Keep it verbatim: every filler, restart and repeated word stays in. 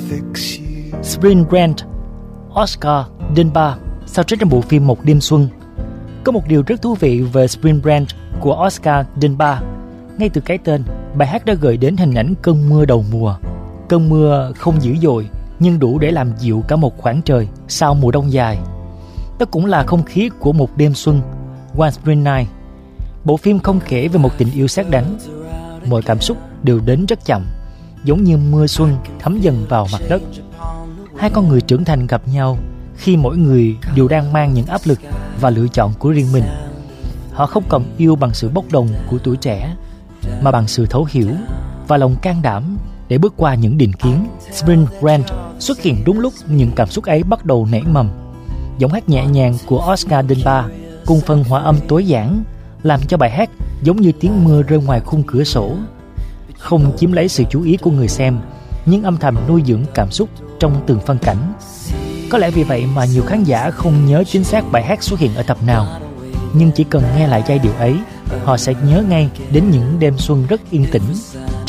Spring Rant, Oscar Denba, soundtrack trong bộ phim Một Đêm Xuân. Có một điều rất thú vị về Spring Rant của Oscar Denba. Ngay từ cái tên, bài hát đã gợi đến hình ảnh cơn mưa đầu mùa. Cơn mưa không dữ dội, nhưng đủ để làm dịu cả một khoảng trời sau mùa đông dài. Đó cũng là không khí của Một Đêm Xuân, One Spring Night. Bộ phim không kể về một tình yêu sét đánh. Mọi cảm xúc đều đến rất chậm, giống như mưa xuân thấm dần vào mặt đất. Hai con người trưởng thành gặp nhau khi mỗi người đều đang mang những áp lực và lựa chọn của riêng mình. Họ không còn yêu bằng sự bốc đồng của tuổi trẻ, mà bằng sự thấu hiểu và lòng can đảm để bước qua những định kiến. Spring Rant xuất hiện đúng lúc những cảm xúc ấy bắt đầu nảy mầm. Giọng hát nhẹ nhàng của Oscar Denba cùng phần hòa âm tối giản làm cho bài hát giống như tiếng mưa rơi ngoài khung cửa sổ, không chiếm lấy sự chú ý của người xem, nhưng âm thầm nuôi dưỡng cảm xúc trong từng phân cảnh. Có lẽ vì vậy mà nhiều khán giả không nhớ chính xác bài hát xuất hiện ở tập nào, nhưng chỉ cần nghe lại giai điệu ấy, họ sẽ nhớ ngay đến những đêm xuân rất yên tĩnh